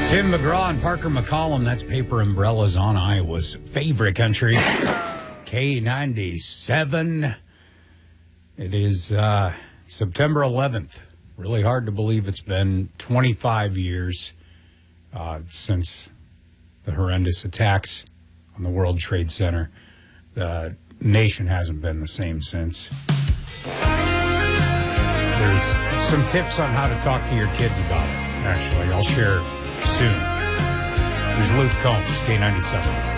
Tim McGraw and Parker McCollum, that's Paper Umbrellas on Iowa's favorite country, K97. It is September 11th. Really hard to believe it's been 25 years since the horrendous attacks on the World Trade Center. The nation hasn't been the same since. There's some tips on how to talk to your kids about it, actually. I'll share soon. There's Luke Combs, K97.